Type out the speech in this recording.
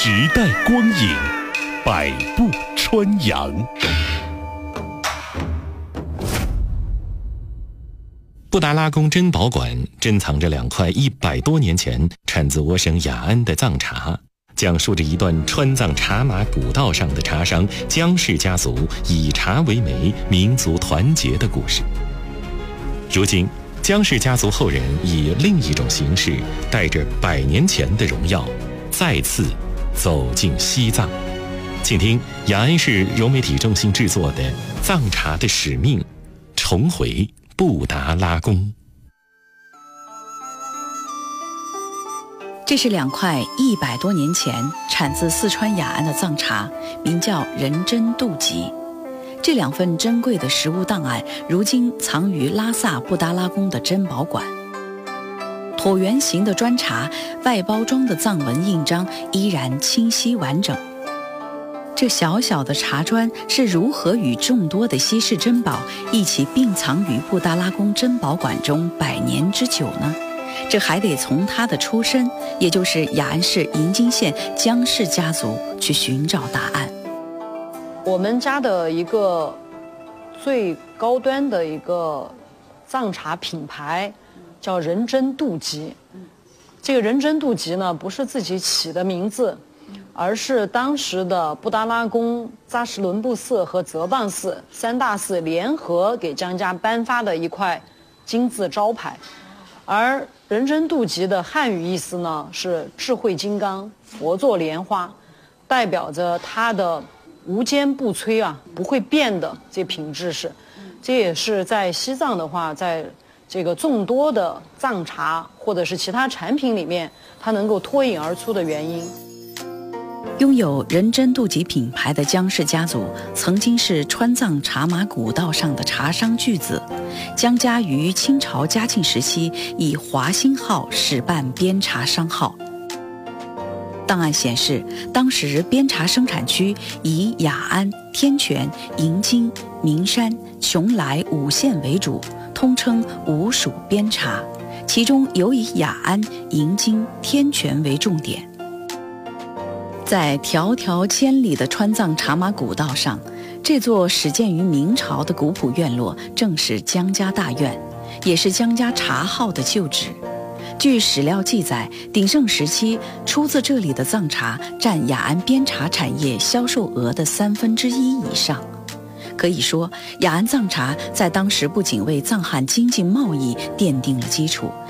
时代光影，百步穿杨。布达拉宫珍宝馆珍藏着2块100多年前产自我省雅安的藏茶，讲述着一段川藏茶马古道上的茶商江氏家族以茶为媒、民族团结的故事。如今，江氏家族后人以另一种形式，带着100年前的荣耀，再次走进西藏。请听雅安市融媒体中心制作的《藏茶的使命》，重回布达拉宫。 这是2块100多年前产自四川雅安的藏茶，名叫仁真度吉。这2份珍贵的实物档案，如今藏于拉萨布达拉宫的珍宝馆。椭圆形的砖茶，外包装的藏文印章依然清晰完整。这小小的茶砖是如何与众多的稀世珍宝一起并藏于布达拉宫珍宝馆中100年之久呢？这还得从它的出身，也就是雅安市银津县江氏家族去寻找答案。 我们家的一个最高端的一个藏茶品牌叫仁真度吉。这个仁真度吉呢，不是自己起的名字，而是当时的布达拉宫、扎什伦布寺和泽邦寺3大寺联合给江家颁发的一块金字招牌。而仁真度吉的汉语意思呢是智慧金刚、佛座莲花，代表着它的无坚不摧啊，不会变的这品质是。这也是在西藏的话，在这个众多的藏茶或者是其他产品里面，它能够脱颖而出的原因。 拥有仁真度吉品牌的江氏家族，曾经是川藏茶马古道上的茶商巨子。江家于清朝嘉庆时期以华兴号始办边茶商号。档案显示，当时边茶生产区以雅安、天全、银津、名山、邛崃5县为主，通称5属边茶，其中尤以雅安、银津、天全为重点。在迢迢千里的川藏茶马古道上，这座始建于明朝的古朴院落正是江家大院，也是江家茶号的旧址。据史料记载，鼎盛时期出自这里的藏茶占雅安边茶产业销售额的1/3以上。可以说，雅安藏茶在当时不仅为藏汉经济贸易奠定了基础，